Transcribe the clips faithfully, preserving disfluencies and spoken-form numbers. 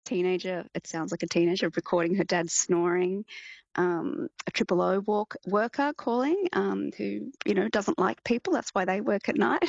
teenager, it sounds like a teenager, recording her dad snoring, um, a triple O walk worker calling, um, who, you know, doesn't like people. That's why they work at night.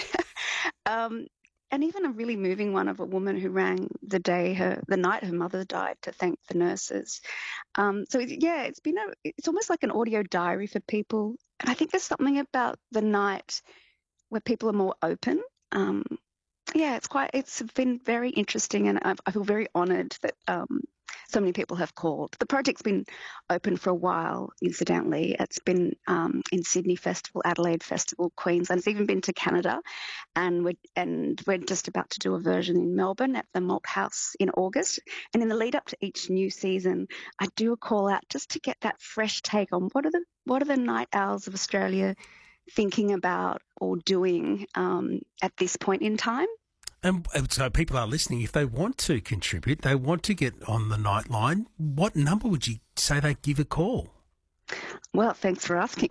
um, and even a really moving one of a woman who rang the day her, the night her mother died to thank the nurses. Um, so it- yeah, it's been a, it's almost like an audio diary for people. And I think there's something about the night where people are more open. Um, yeah, it's quite. It's been very interesting, and I, I feel very honoured that um, so many people have called. The project's been open for a while. Incidentally, it's been um, in Sydney Festival, Adelaide Festival, Queensland. It's even been to Canada, and we're and we're just about to do a version in Melbourne at the Malt House in August. And in the lead up to each new season, I do a call out just to get that fresh take on what are the what are the night owls of Australia thinking about or doing um, at this point in time. And so people are listening. If they want to contribute, they want to get on the Nightline, what number would you say they give a call? Well, thanks for asking.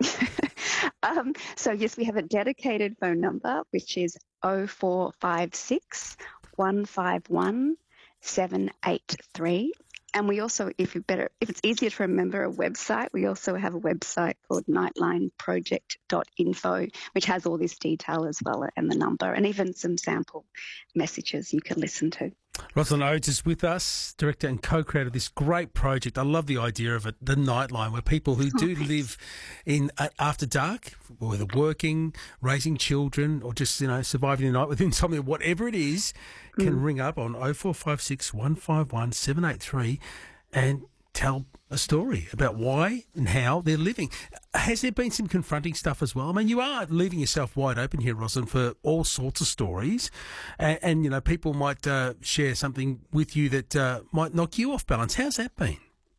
um, so, yes, we have a dedicated phone number, which is oh four five six, one five one, seven eight three. And we also, if you better, if it's easier to remember a website, we also have a website called nightline project dot info, which has all this detail as well and the number and even some sample messages you can listen to. Rosalind Oates is with us, director and co-creator of this great project. I love the idea of it, the Nightline, where people who do live in uh, after dark, whether working, raising children, or just, you know, surviving the night with insomnia, whatever it is, can mm. ring up on oh four five six, one five one, seven eight three and tell a story about why and how they're living. Has there been some confronting stuff as well? I mean, you are leaving yourself wide open here, Rosalind, for all sorts of stories. And, and you know, people might uh, share something with you that uh, might knock you off balance. How's that been?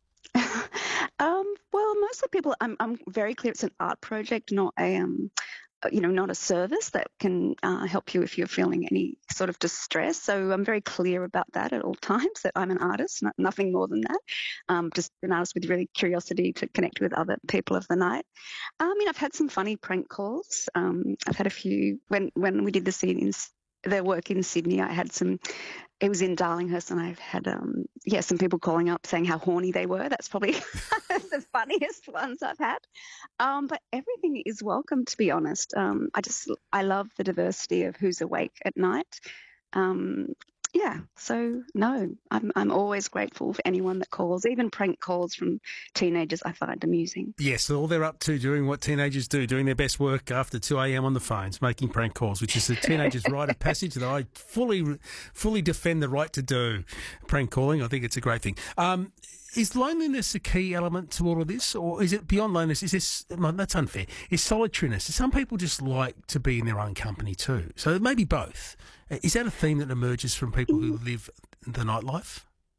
um, well, mostly people, I'm, I'm very clear it's an art project, not a... Um, you know, not a service that can uh, help you if you're feeling any sort of distress. So I'm very clear about that at all times, that I'm an artist, not, nothing more than that. Um, just an artist with really curiosity to connect with other people of the night. I mean, I've had some funny prank calls. Um, I've had a few, when, when we did the scene in their work in Sydney, I had some, it was in Darlinghurst, and I've had, um, yeah, some people calling up saying how horny they were. That's probably the funniest ones I've had. Um, but everything is welcome, to be honest. Um, I just, I love the diversity of who's awake at night. Um, yeah, so no, I'm I'm always grateful for anyone that calls, even prank calls from teenagers I find amusing. Yes, all they're up to doing what teenagers do, doing their best work after two a.m. on the phones, making prank calls, which is a teenager's rite of passage that I fully fully defend the right to do. Prank calling, I think it's a great thing. Um, is loneliness a key element to all of this, or is it beyond loneliness? Is this, well, that's unfair, is solitariness? Some people just like to be in their own company too, so maybe both. Is that a theme that emerges from people who live the nightlife?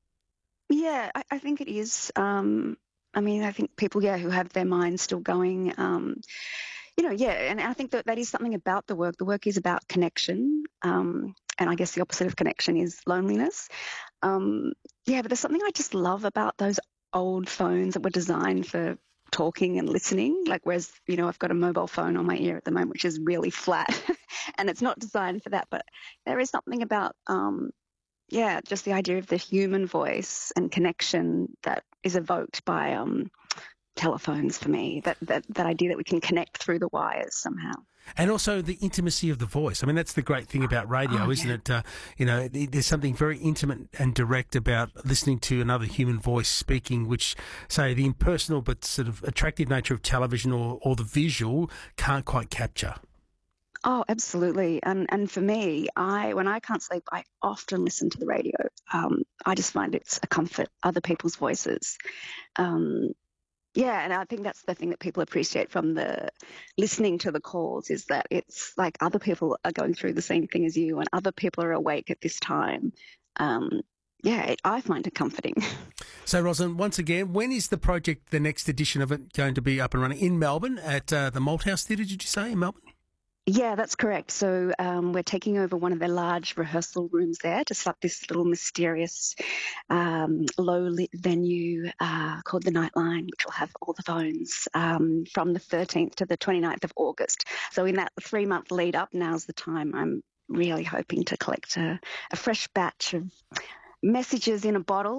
Yeah, I, I think it is. Um, I mean, I think people, yeah, who have their minds still going, um, you know, yeah, and I think that that is something about the work. The work is about connection, um, and I guess the opposite of connection is loneliness. Um, yeah, but there's something I just love about those old phones that were designed for talking and listening, like whereas, you know, I've got a mobile phone on my ear at the moment, which is really flat and it's not designed for that. But there is something about, um, yeah, just the idea of the human voice and connection that is evoked by um, telephones for me, that, that, that idea that we can connect through the wires somehow. And also the intimacy of the voice. I mean, that's the great thing about radio, oh, isn't yeah. it? Uh, you know, there's something very intimate and direct about listening to another human voice speaking, which, say, the impersonal but sort of attractive nature of television or, or the visual can't quite capture. Oh, absolutely. And and for me, I when I can't sleep, I often listen to the radio. Um, I just find it's a comfort, other people's voices. Um Yeah, and I think that's the thing that people appreciate from the listening to the calls, is that it's like other people are going through the same thing as you and other people are awake at this time. Um, yeah, it, I find it comforting. So, Rosalind, once again, when is the project, the next edition of it, going to be up and running? In Melbourne at uh, the Malthouse Theatre, did you say, in Melbourne? Yeah, that's correct. So um, we're taking over one of their large rehearsal rooms there, just like this little mysterious um, low-lit venue uh, called the Nightline, which will have all the phones um, from the thirteenth to the twenty-ninth of August. So in that three-month lead up, now's the time I'm really hoping to collect a, a fresh batch of messages in a bottle